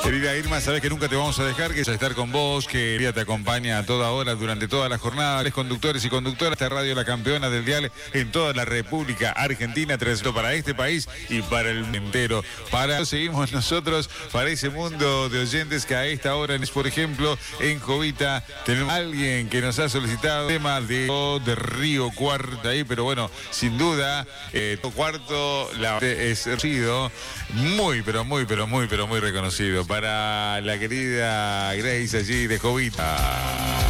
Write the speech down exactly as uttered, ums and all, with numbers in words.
Querida Irma, sabes que nunca te vamos a dejar, que es estar con vos, que el día te acompaña a toda hora durante toda la jornada. Les conductores y conductoras, esta radio la campeona del dial en toda la República Argentina, transito para este país y para el mundo entero. Para seguimos nosotros, para ese mundo de oyentes que a esta hora, por ejemplo, en Jovita, tenemos a alguien que nos ha solicitado tema de, de Río Cuarto ahí, pero bueno, sin duda, eh, Cuarto la, es sido muy, pero muy, pero muy, pero muy reconocido. Para la querida Grace allí de Jovita.